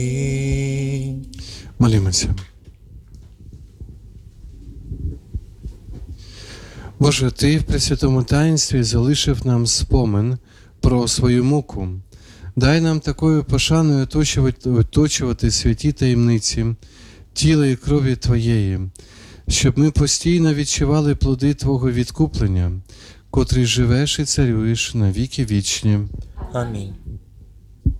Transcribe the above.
Молімося. Боже, Ти в Пресвятому таїнстві залишив нам спомин про свою муку. Дай нам такою пошаною оточувати святі таємниці, тіла і крові Твоєї, щоб ми постійно відчували плоди Твого відкуплення, котрий живеш і царюєш на віки вічні. Амінь.